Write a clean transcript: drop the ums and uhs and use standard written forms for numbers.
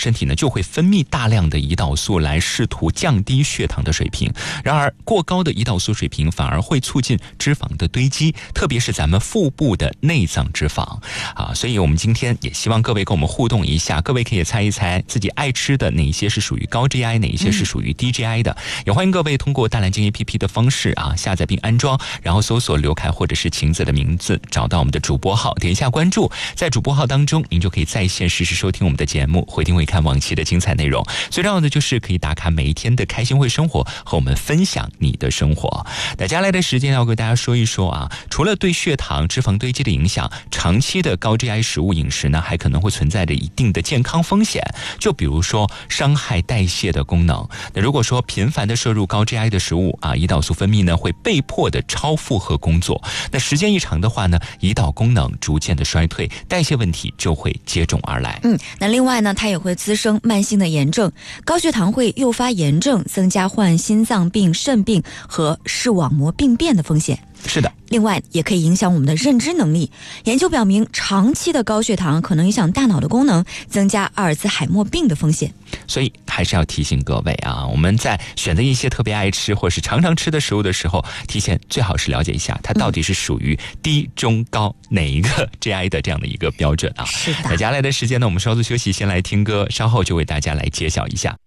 身体呢就会分泌大量的胰岛素来试图降低血糖的水平。然而过高的胰岛素水平反而会促进脂肪的堆积，特别是咱们腹部的内脏脂肪所以我们今天也希望各位跟我们互动一下，各位可以猜一猜自己爱吃的哪一些是属于高 GI， 哪一些是属于低 GI 的。也欢迎各位通过大蓝鲸 APP 的方式下载并安装，然后搜索刘凯或者是晴子的名字，找到我们的主播号，点一下关注，在主播号当中您就可以在线实时收听我们的节目，回听回看往期的精彩内容。最重要的就是可以打卡每一天的开心会生活，和我们分享你的生活。那接下来的时间要跟大家说一说除了对血糖脂肪堆积的影响，长期的高 GI 食物饮食呢还可能会存在着一定的健康风险，就比如说伤害代谢的功能。那如果说频繁的摄入高 GI 的食物胰岛素分泌呢会被迫的超负荷工作，那时间一长的话呢，胰岛功能逐渐的衰退，代谢问题就会接踵而来。 那另外呢，它也会滋生慢性的炎症，高血糖会诱发炎症，增加患心脏病、肾病和视网膜病变的风险。 是的， 另外也可以影响我们的认知能力。研究表明，长期的高血糖可能影响大脑的功能，增加阿尔兹海默病的风险。 所以还是要提醒各位我们在选择一些特别爱吃或是常常吃的食物的时候，提前最好是了解一下它到底是属于低、中、高哪一个 GI 的这样的一个标准是的。 那接下来的时间呢，我们稍作休息，先来听歌，稍后就为大家来揭晓一下。